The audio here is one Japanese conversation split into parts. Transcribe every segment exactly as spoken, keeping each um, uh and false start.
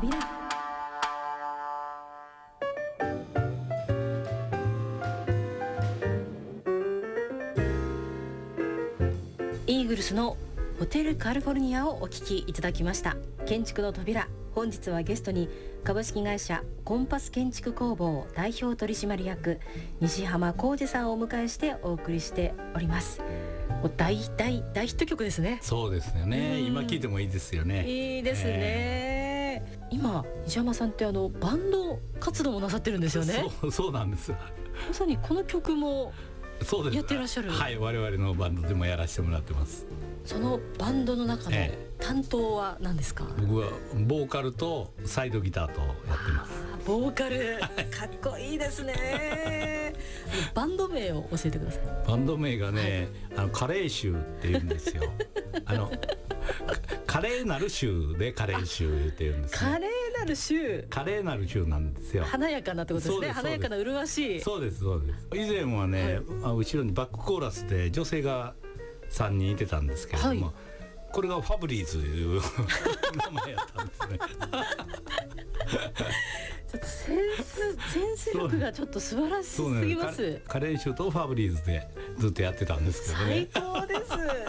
扉。イーグルスのホテルカリフォルニアをお聞きいただきました。建築の扉、本日はゲストに株式会社コンパス建築工房代表取締役西浜浩二さんをお迎えしてお送りしております。大大大ヒット曲ですね。 そうですよね、うん、今聴いてもいいですよね。 いいですね、えー、今西浜さんってあのバンド活動もなさってるんですよね。 そう、そうなんです。 まさにこの曲もやってらっしゃる。 はい、我々のバンドでもやらせてもらってます。 そのバンドの中の担当は何ですか？ 僕はボーカルとサイドギターとやってます。 ボーカルかっこいいですねバンド名を教えてください。 バンド名がね、はい、あのカレー臭って言うんですよあのカレーなる臭でカレー臭って言うんですね。 カレーなる臭、 カレーなる臭なんですよ。 華やかなってことですね。華やかな麗しい。 そうですそうです。以前はね、はい、後ろにバックコーラスで女性がさんにんいてたんですけれども、はい、これがファブリーズいう名前やったんですねちょっとセンスセンス力がちょっと素晴らしすぎます。 カレー臭とファブリーズでずっとやってたんですけどね。 最高です。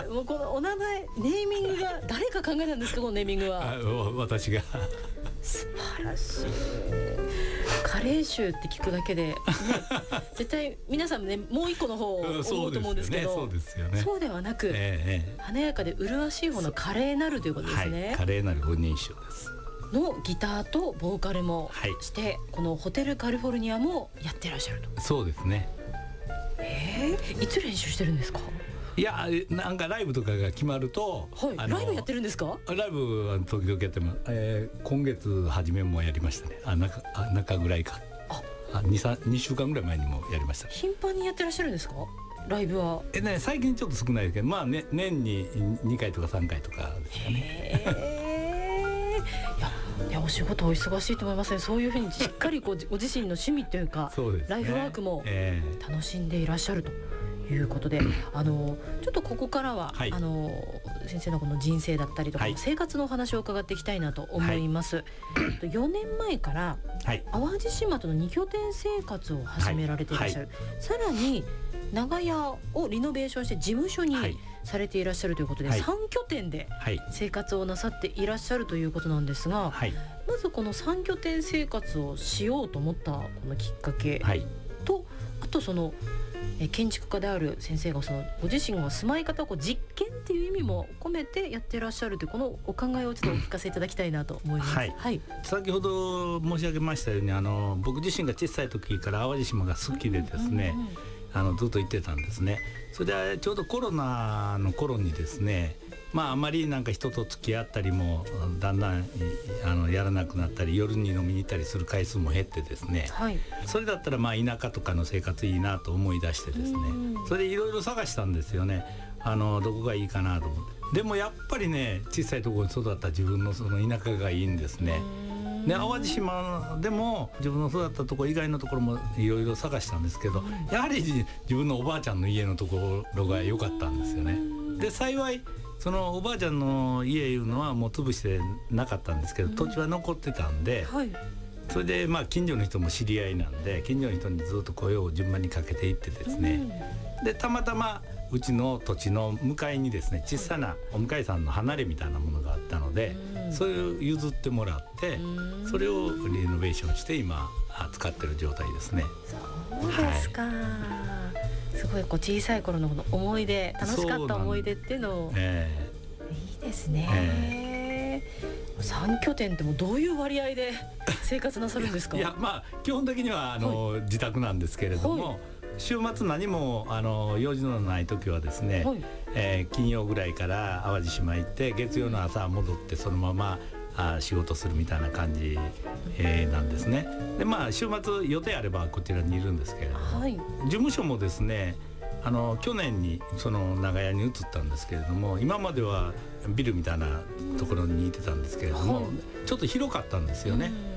もうこのお名前、ネーミングが誰が考えたんですか？このネーミングは。 私が。 素晴らしい。カレー臭って聞くだけで、ね、絶対皆さんね、もう一個の方を思うと思うんですけど、 そうですよね、そうですよね。 そうではなく、えー、華やかで麗しい方のカレーなるということですね。 はい、カレーなる本人称ですのギターとボーカルもして、はい、このホテルカリフォルニアもやってらっしゃると。 そうですね。 えー、いつ練習してるんですか？ いや、なんかライブとかが決まると、 はい、ライブやってるんですか？ ライブは時々やってます、えー、今月初めもやりましたね。あ、中、あ、中ぐらいか、あ、に、さん、にしゅうかんぐらい前にもやりました。 頻繁にやってらっしゃるんですか？ライブは。 え、ね、最近ちょっと少ないですけど、まあ、ね、年ににかいとかさんかいとかですかね。 へーいや、いや、お仕事お忙しいと思いますね。そういうふうにしっかりこうご自身の趣味というかそうですね、 ライフワークも楽しんでいらっしゃるということで、あのちょっとここからは、はい、あの先生のこの人生だったりとか、はい、生活のお話を伺っていきたいなと思います、はい、よねんまえから、はい、淡路島とのに拠点生活を始められていらっしゃる、はいはい、さらに長屋をリノベーションして事務所にされていらっしゃるということで、はい、さん拠点で生活をなさっていらっしゃるということなんですが、はい、まずこのさん拠点生活をしようと思ったこのきっかけと、はい、あとその建築家である先生がそのご自身の住まい方をこう実験っていう意味も込めてやってらっしゃるというこのお考えをちょっとお聞かせいただきたいなと思います、はいはい、 先ほど申し上げましたように、あの僕自身が小さい時から淡路島が好きでですね、うんうんうん、あのずっと行ってたんですね。それでちょうどコロナの頃にですね、まああまりなんか人と付き合ったりもだんだんあのやらなくなったり、夜に飲みに行ったりする回数も減ってですね、はい、それだったらまあ田舎とかの生活いいなと思い出してですね、それでいろいろ探したんですよね。あのどこがいいかなと思って。でもやっぱりね、小さいところに育った自分のその田舎がいいんですね。で、淡路島でも自分の育ったところ以外のところもいろいろ探したんですけど、やはり自分のおばあちゃんの家のところが良かったんですよね。で、幸いそのおばあちゃんの家いうのはもう潰してなかったんですけど、土地は残ってたんで、はい、それでまあ近所の人も知り合いなんで、近所の人にずっと声を順番にかけていってですね、でたまたまうちの土地の向かいにですね、小さなお向かいさんの離れみたいなものがあったので、それを譲ってもらって、それをリノベーションして今使ってる状態ですね。 そうですか、はい、すごいこう小さい頃の思い出、楽しかった思い出っていうのを、えー、いいですね、えー、さん拠点ってもうどういう割合で生活なさるんですか？ いや、まあ基本的にはあの、はい、自宅なんですけれども、はい、週末何もあの用事のない時はですね、はい、えー、金曜ぐらいから淡路島行って月曜の朝戻ってそのままあ仕事するみたいな感じ、えー、なんですね。で、まあ週末予定あればこちらにいるんですけれども、はい、事務所もですね、あの去年にその長屋に移ったんですけれども、今まではビルみたいなところにいてたんですけれども、はい、ちょっと広かったんですよね。そ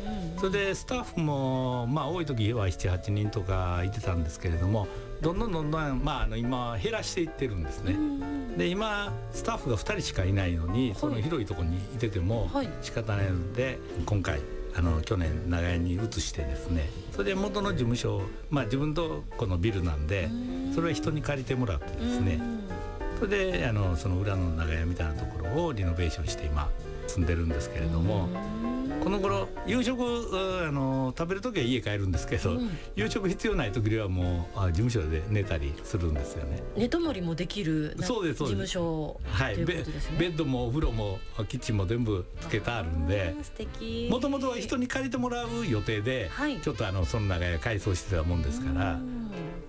それでスタッフもまあ多い時はななはちにんとかいてたんですけれども、どんどんどんどん、まあ、あの今減らしていってるんですね。で今スタッフがふたりしかいないのに、その広いところにいてても仕方ないので、今回あの去年長屋に移してですね、それで元の事務所、まあ、自分とこのビルなんでそれは人に借りてもらってですね、それであのその裏の長屋みたいなところをリノベーションして今住んでるんですけれども、この頃夕食あの食べる時は家帰るんですけど、うん、夕食必要ない時にはもう事務所で寝たりするんですよね。 寝泊まりもできるそうですそうです、 事務所はい、ということですね。ベッドもお風呂もキッチンも全部つけてあるんで、 素敵。 もともとは人に借りてもらう予定で、はい、ちょっとあのその長屋改装してたもんですから、